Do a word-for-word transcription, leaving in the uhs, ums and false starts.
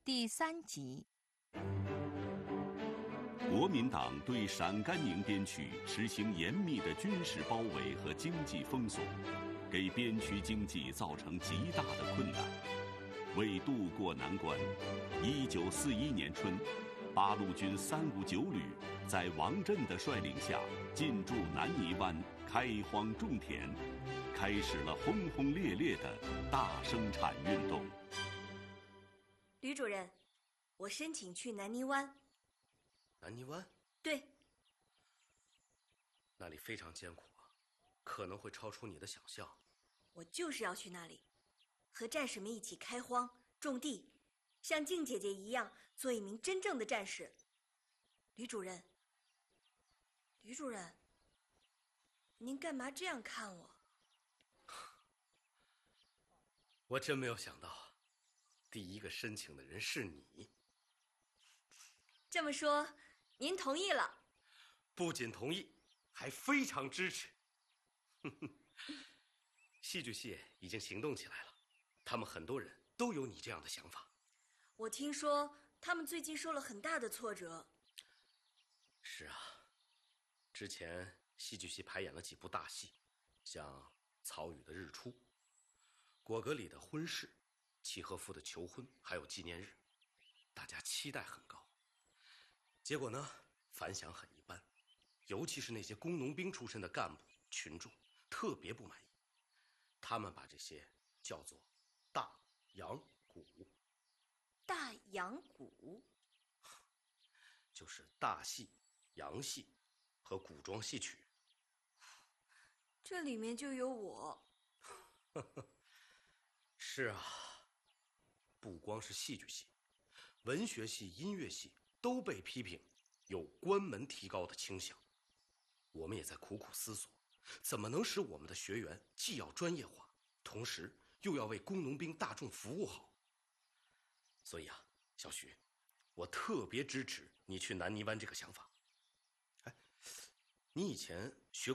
第三集。 国民党对陕甘宁边区实行严密的军事包围和经济封锁，给边区经济造成极大的困难。为渡过难关，一九四一年春，八路军三五九旅在王震的率领下进驻南泥湾，开荒种田，开始了轰轰烈烈的大生产运动。 吕主任，我申请去南泥湾。 南泥湾？ 对。 那里非常艰苦啊，可能会超出你的想象。 我就是要去那里，和战士们一起开荒种地，像静姐姐一样做一名真正的战士。吕主任，吕主任，您干嘛这样看我？ 我真没有想到，第一个申请的人是你。 这么说，您同意了？ 不仅同意，还非常支持。戏剧系已经行动起来了，他们很多人都有你这样的想法。 我听说他们最近受了很大的挫折。 是啊，之前戏剧系排演了几部大戏，像曹禺的《日出》，果戈里的《婚事》，契诃夫的《求婚》，还有纪念日，大家期待很高。结果呢，反响很一般，尤其是那些工农兵出身的干部群众特别不满意，他们把这些叫做大洋鼓。 大洋鼓就是大戏、洋戏和古装戏曲。 这里面就有我。 是啊，不光是戏剧系，文学系、音乐系都被批评有关门提高的倾向。我们也在苦苦思索，怎么能使我们的学员既要专业化，同时又要为工农兵大众服务好。所以啊，小许，我特别支持你去南泥湾这个想法。哎，你以前学